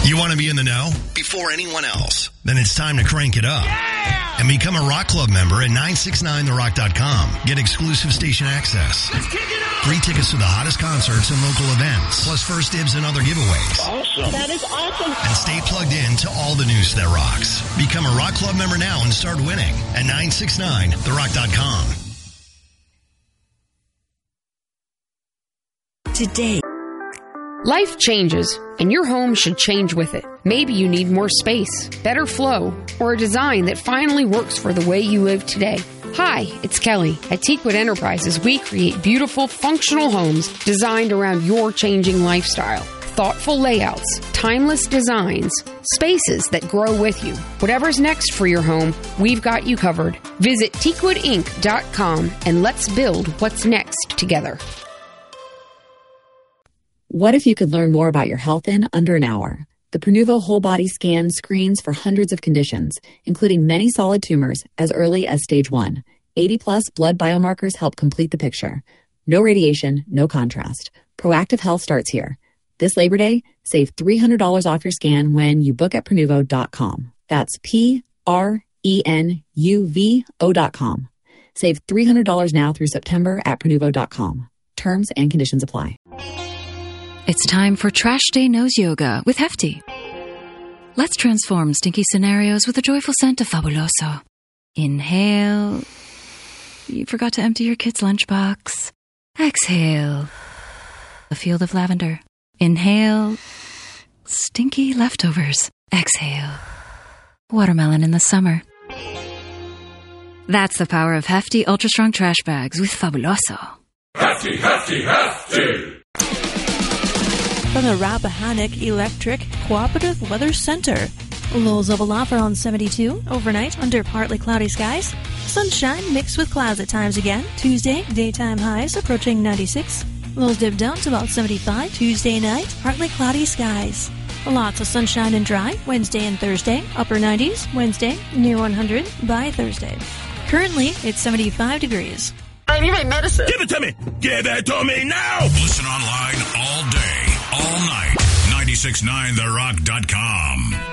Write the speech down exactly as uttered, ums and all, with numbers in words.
You want to be in the know before anyone else? Then it's time to crank it up. Yeah! And become a Rock Club member at nine six nine the rock dot com. Get exclusive station access. Let's kick it up! Free tickets to the hottest concerts and local events. Plus first dibs and other giveaways. Awesome. That is awesome. And stay plugged in to all the news that rocks. Become a Rock Club member now and start winning at nine six nine the rock dot com. Today. Life changes, and your home should change with it. Maybe you need more space, better flow, or a design that finally works for the way you live today. Hi, it's Kelly. At Teakwood Enterprises, we create beautiful, functional homes designed around your changing lifestyle. Thoughtful layouts, timeless designs, spaces that grow with you. Whatever's next for your home, we've got you covered. Visit teakwood inc dot com and let's build what's next together. What if you could learn more about your health in under an hour? The Prenuvo Whole Body Scan screens for hundreds of conditions, including many solid tumors as early as stage one. eighty plus blood biomarkers help complete the picture. No radiation, no contrast. Proactive health starts here. This Labor Day, save three hundred dollars off your scan when you book at Prenuvo dot com. That's P R E N U V O dot com. Save three hundred dollars now through September at Prenuvo dot com. Terms and conditions apply. It's time for Trash Day Nose Yoga with Hefty. Let's transform stinky scenarios with a joyful scent of Fabuloso. Inhale. You forgot to empty your kid's lunchbox. Exhale. A field of lavender. Inhale. Stinky leftovers. Exhale. Watermelon in the summer. That's the power of Hefty Ultra Strong Trash Bags with Fabuloso. Hefty, hefty, hefty! From the Rappahannock Electric Cooperative Weather Center. Lows of aloft around seventy-two. Overnight, under partly cloudy skies. Sunshine mixed with clouds at times again. Tuesday, daytime highs approaching ninety-six. Lows dip down to about seventy-five. Tuesday night, partly cloudy skies. Lots of sunshine and dry. Wednesday and Thursday, upper nineties. Wednesday, near one hundred by Thursday. Currently, it's seventy-five degrees. I need my medicine. Give it to me. Give it to me now. Listen online all day, all night. nine six nine the rock dot com.